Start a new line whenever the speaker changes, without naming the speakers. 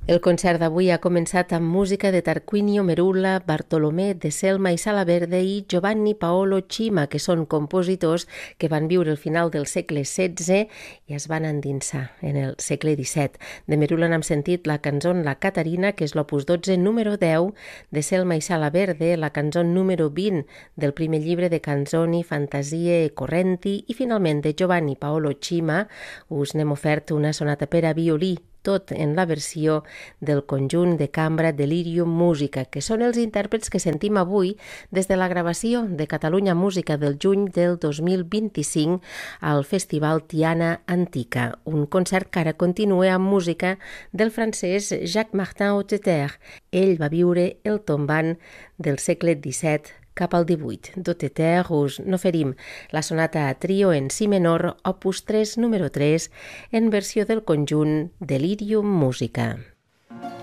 El concert d'avui ha començat amb música de Tarquinio Merulla, Bartolomé de Selma i Salaverde i Giovanni Paolo Cima, que són compositors que van viure el final del segle XVI i es van endinsar en el segle XVII. De Merulla n'hem sentit la cançó La Catarina, que és l'opus 12, número 10, de Selma i Salaverde, la cançó número 20 del primer llibre de canzoni Fantasie Correnti i finalment de Giovanni Paolo Cima us n'hem ofert una sonata per a violí, tot en la versió del conjunt de cambra Delirium Musica, que són els intèrprets que sentim avui des de la gravació de Catalunya Música del juny del 2025 al Festival Tiana Antica, un concert que ara continua amb música del francès Jacques-Martin Hotteterre. Ell va viure el tombant del segle XVII cap al 18. D'Hotteterre us n'oferim la sonata a trio en si menor, opus 3, número 3, en versió del conjunt Delirium Musica.